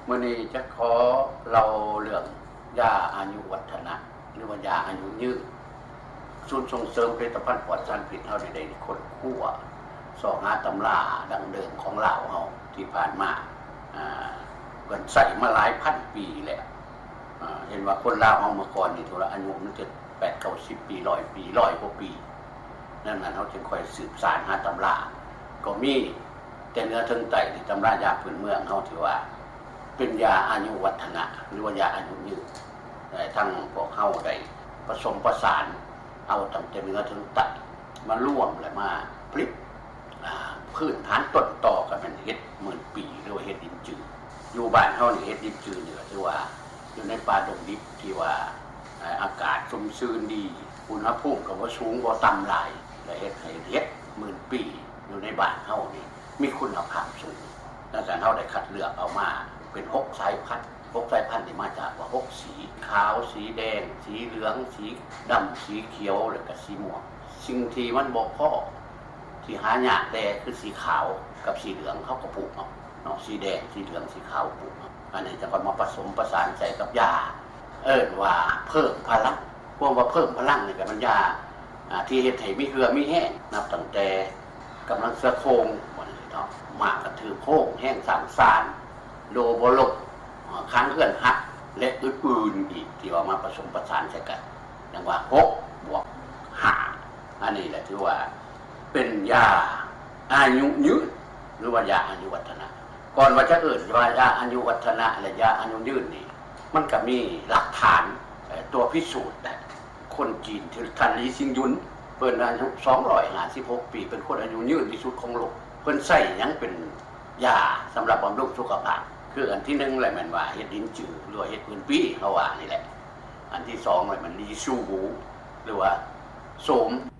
มื้อนี้จะขอเราเรื่องยาอายุวัฒนะหรือว่ายาอายุยืนศูนย์ส่งเสริมผลิตภัณฑ์ปลอดสารพิษเฮาได้ค้นคว้าสอหาตำราดังเดิมของลาวเฮาที่ผ่านมาเพิ่นใช้มาหลายพันปีแล้วเห็นว่าคนลาวเฮาเมื่อก่อนนี่ตัวละอายุมันจะ8-90 ปี100 ปี100 กว่าปีนั่นเฮาจึงค่อยสืบสานหาตำราก็มีแต่เนื้อถึงไตที่ตำรายาพื้นเมืองเฮาที่ว่าเป็นยาอายุวัฒนะหรือว่ายาอายุยืนทั้งพวกเฮาได้ผสมประสานเอาตั้งแต่เนื้อถึงไตมาร่วมและมาผลิตพื้นฐานต้นต่อกันเป็นเฮ็ดหมื่นปีหรือว่าเฮ็ดดินจืดอยู่บ้านเฮานี่เฮ็ดดินจืดนี่ก็ถือว่าอยู่ในป่าดงดิบที่ว่าอากาศชุ่มชื้นดีอุณหภูมิก็บ่สูงบ่ต่ำหลายและเฮ็ดให้เฮ็ดหมื่นปีอยู่ในบ้านเฮานี่มีคุณภาพสูงดังนั้นเฮาได้คัดเลือกเอามาเป็น6 สายพันธุ์6 สายพันธุ์ที่มาจากว่า6 สีขาวสีแดงสีเหลืองสีดำสีเขียวแล้วก็สีม่วงสิ่งที่มันบ่พอที่หายากแต่คือสีขาวกับสีเหลืองเขาก็ปลูกเนาะสีแดงสีเหลืองสีขาวปลูกอันนี้จะก็มาผสมประสานใส่กับยาว่าเพิ่มพลังพวกว่าเพิ่มพลังนี่ก็มันยาที่เฮ็ดให้มีเหือมีแห้งนับตั้งแต่กำลังเสือโครงเนาะหมากกระถือโค้งแห้งสามสารโลโบลกค้างเคลื่อนหักและอื่นๆอีกที่ว่ามาผสมประสานใส่กันอย่างว่า6+5อันนี้แหละที่ว่าเป็นยาอายุยืนหรือว่ายาอายุวัฒนะก่อนว่าจะว่ายาอายุวัฒนะและยาอายุยืนนี่มันก็มีหลักฐานตัวพิสูจน์แต่คนจีนที่ท่านลีซิงยุนเพิ่นอายุ256 ปีเป็นคนอายุยืนที่สุดของโลกเพิ่นใช้หยังเป็นยาสำหรับบำรุงสุขภาพคืออันที่1แหละมันว่าเฮ็ดดินจืดหรือว่าเฮ็ดพื้นปีเขาว่านี่แหละอันที่2แหละมันลีซูบูหรือว่าโสม